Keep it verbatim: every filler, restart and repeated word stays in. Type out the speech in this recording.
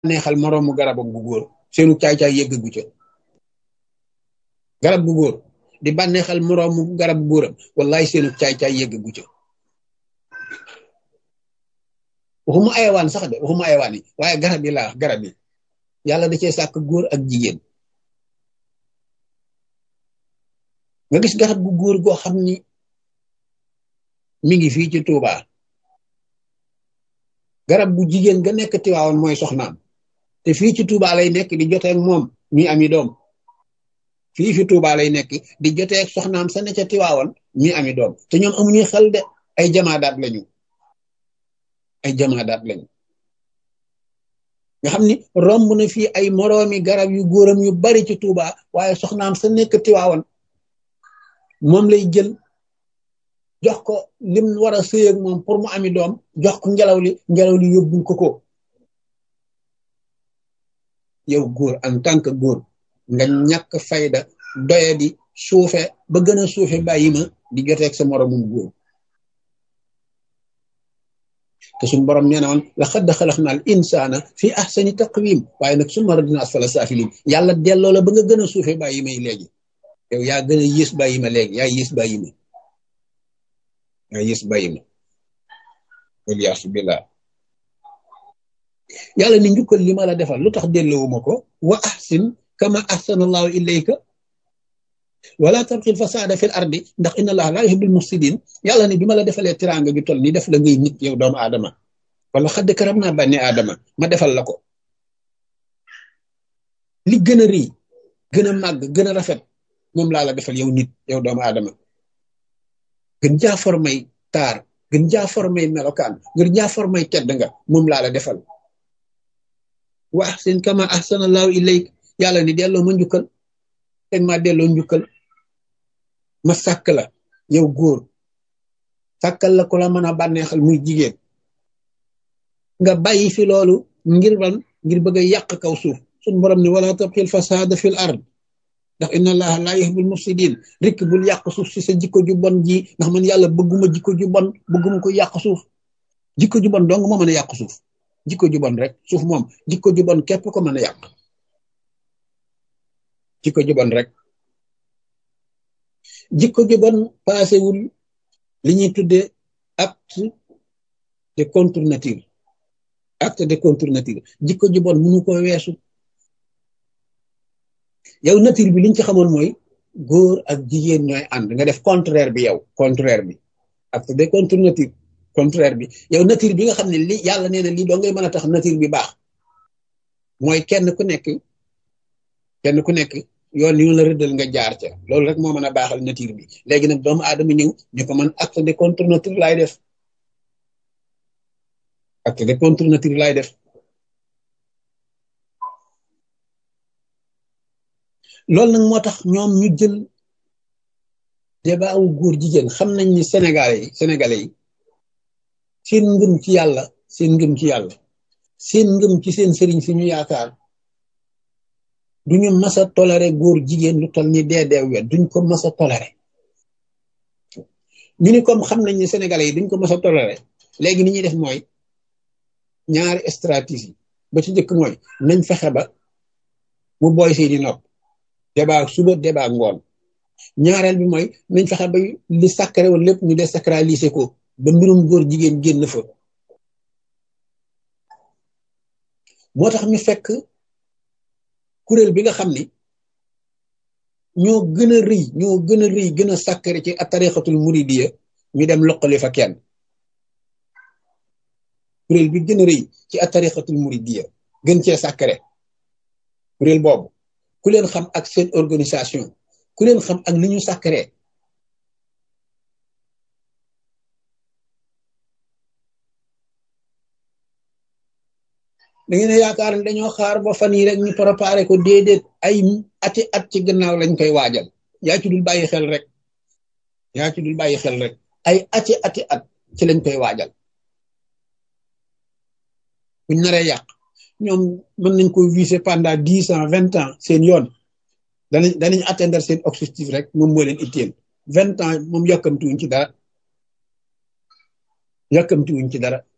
neexal moroomu garabam bu góor seenu caay-caay yëggagu ca garab bu góor di bànneexal moroomu garab bu góoram wallahi seenu caay-caay yëggagu ca waxuma ayawaan sax de waxuma ayawaan yi waaye garab yi laa wax garab yi yàlla da cee sàkk góor ak jigéen nga gis garab bu góor goo xam ni mi ngi fii ci Touba garab bu jigéen ga nekk Tiwaawan mooy soxnaam te fii ci Touba lay nekk di joteeg moom ñuy ami doom fii fi Touba lay nekk di joteeg soxnaam sa ne ca Tiwaawan ñuy ami doom te ñoom amuñuy xel de ay jamaadaat lañu ay jamaadaat lañu nga xam ni romb na fii ay moroomi garab yu góoram yu bari ci Touba waaye soxnaam sa nekk Tiwaawan moom lay jël jox ko lim war a sëy ak moom pour mu ami doom jox ko ngelaw li ngelaw li yóbbul ko ko yow góor en tant que góor nga ñàkk fayda doye di suufe ba gën a suufe bàyyi ma di joteeg sa moromum góor te suñu borom nee na woon laqad xalaqnal insaana fi ahsani taqwim waaye nag summa radadnaahu asfala saafiliin yàlla delloo la ba nga gën a suufe bàyyi may léegi yow yaa gën a yées bàyyi ma léegi yaa yées bàyyi ma yaa yées bàyyi ma waliyaasu billah yàlla ni njukkal li ma la defal lu tax delloowuma ko wa ahsin kama ahsana allahu ilayka wala tabxil fasaada fil ardi ndax inna allaha laa yuhibbul mufsidin yàlla ni bi ma la defalee tiraanga ju toll ni def la ngay nit yow doomu aadama wala xadd karam naa bànni aadama ma defal la ko li gën a rëy gën a màgg gën a rafet moom laa la defal yow nit yow doomu aadama gën jaa formay taar gën jaa formay melokaan gën jaa formay tedd nga moom laa la defal wa ahsin kama ahsana allahu ilayk yàlla ni delloo ma njukkal teg ma delloo njukkal ma sàkk la yow góor sàkkal la ku la mën a bànneexal muy jigéen nga bàyyi fi loolu ngir ban ngir bëgg a yàq kaw suuf suñ borom ni wala tabxil fasaada fil ard ndax inna allaha laa yuhibbul mufsidin rikk bul yàq suuf si sa jikko ju bon ji ndax man yàlla bëgguma jikko ju bon bëgguma ko yàq suuf jikko ju bon dong moo mën a yàq suuf jikko ju bon rek suuf moom jikko ju bon képp ko mën a yàq jikko ju bon rek jikko ju bon paasewul li ñuy tuddee acte de contre nature acte de contre nature jikko ju bon mënu ko weesu yow nature bi liñ ci xamoon mooy góor ak jigéen ñooy ànd nga def contraire bi yow contraire bi acte de contre nature contraire bi yow nature bi nga xam ne li yàlla nee na lii doo ngay mën a tax nature bi baax mooy kenn ku nekk kenn ku nekk yoon yu la rëddal nga jaar ca loolu rek moo mën a baaxal nature bi léegi nag doomu aadama ñëw ñu ko mën acte de contre nature laay def acte de contre nature laay def loolu nag moo tax ñoom ñu jël débat wu góor jigéen xam nañ ni sénégalais yi sénégalais yi seen ngëm ci yàlla seen ngëm ci yàlla seen ngëm ci seen sëriñ si ñu yaakaar duñu mas a toléré góor jigéen lu toll ni dee deew wet duñ ko mas a toléré ñu ni comme xam nañ ni sénégalais yi duñ ko mas a toléré léegi ni ñuy def mooy ñaari stratégie ba ci njëkk mooy nañ fexe ba mu booy seeni nopp débat suba débat ngoon ñaareel bi mooy nañ fexe ba li sacré woon lépp ñu désacraliser ko ba mbirum góor jigéen génn fa moo tax ñu fekk kuréel bi nga xam ni ñoo gën a rëy ñoo gën a rëy gën a sacré ci tariqatul muridiyya ñu dem loqali fa kenn kuréel bi gën a rëy ci tariqatul muridiyya gën cee sacré kuréel boobu ku leen xam ak seen organisation ku leen xam ak li ñu sacré da ngeen a yaakaar ne dañoo xaar ba fan yi rek ñu préparé ko déedéet ay ati at ci gannaaw lañ koy waajal yaa ci dul bàyyi xel rek yaa ci dul bàyyi xel rek ay ati ati at ci lañ koy waajal buñ naree yàq ñoom mën nañ ko viser pendant dix ans vingt ans seen yoon danañ danañ atteindre seen objectif rek moom moo leen itteel vingt ans moom yàkkamtiwuñ ci dara yàkkamtiwuñ ci dara